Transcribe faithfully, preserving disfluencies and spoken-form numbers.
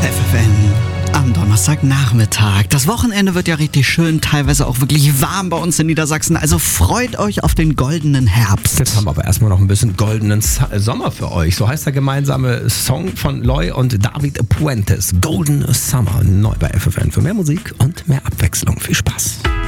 F F N am Donnerstagnachmittag. Das Wochenende wird ja richtig schön, teilweise auch wirklich warm bei uns in Niedersachsen. Also freut euch auf den goldenen Herbst. Jetzt haben wir aber erstmal noch ein bisschen goldenen Sommer für euch. So heißt der gemeinsame Song von Loy und David Puentes. Golden Summer, neu bei F F N. Für mehr Musik und mehr Abwechslung. Viel Spaß.